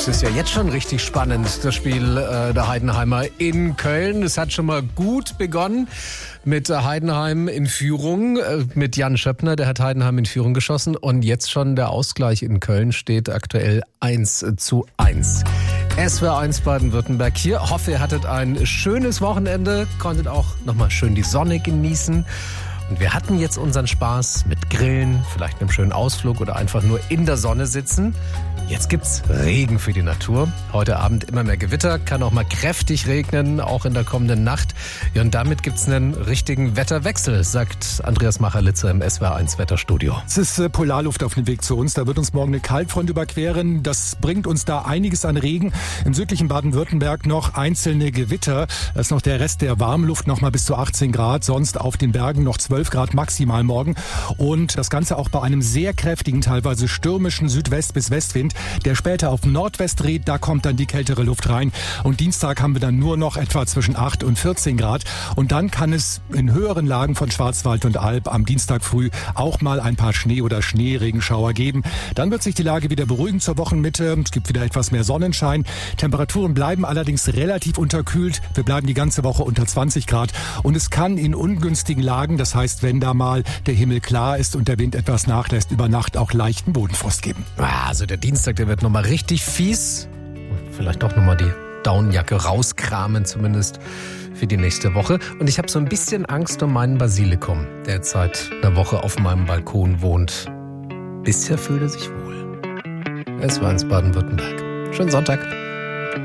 es ist ja jetzt schon richtig spannend, das Spiel der Heidenheimer in Köln. Es hat schon mal gut begonnen mit Heidenheim in Führung, mit Jan Schöppner, der hat Heidenheim in Führung geschossen. Und jetzt schon der Ausgleich in Köln steht aktuell 1:1. SWR 1 Baden-Württemberg hier. Hoffe, ihr hattet ein schönes Wochenende, konntet auch nochmal schön die Sonne genießen. Und wir hatten jetzt unseren Spaß mit Grillen, vielleicht einem schönen Ausflug oder einfach nur in der Sonne sitzen. Jetzt gibt's Regen für die Natur. Heute Abend immer mehr Gewitter, kann auch mal kräftig regnen, auch in der kommenden Nacht. Ja, und damit gibt's einen richtigen Wetterwechsel, sagt Andreas Macherlitzer im SWR 1 Wetterstudio. Es ist Polarluft auf dem Weg zu uns. Da wird uns morgen eine Kaltfront überqueren. Das bringt uns da einiges an Regen. Im südlichen Baden-Württemberg noch einzelne Gewitter. Da ist noch der Rest der Warmluft, noch mal bis zu 18 Grad. Sonst auf den Bergen noch 12 Grad maximal morgen. Und das Ganze auch bei einem sehr kräftigen, teilweise stürmischen Südwest- bis Westwind, der später auf Nordwest dreht. Da kommt dann die kältere Luft rein. Und Dienstag haben wir dann nur noch etwa zwischen 8 und 14 Grad. Und dann kann es in höheren Lagen von Schwarzwald und Alb am Dienstag früh auch mal ein paar Schnee- oder Schneeregenschauer geben. Dann wird sich die Lage wieder beruhigen zur Wochenmitte. Es gibt wieder etwas mehr Sonnenschein. Temperaturen bleiben allerdings relativ unterkühlt. Wir bleiben die ganze Woche unter 20 Grad. Und es kann in ungünstigen Lagen, das heißt, wenn da mal der Himmel klar ist und der Wind etwas nachlässt, über Nacht auch leichten Bodenfrost geben. Also der Dienstag, der wird nochmal richtig fies. Vielleicht auch nochmal die Daunenjacke rauskramen, zumindest für die nächste Woche. Und ich habe so ein bisschen Angst um meinen Basilikum, der jetzt seit einer Woche auf meinem Balkon wohnt. Bisher fühlt er sich wohl. Es war ins Baden-Württemberg. Schönen Sonntag.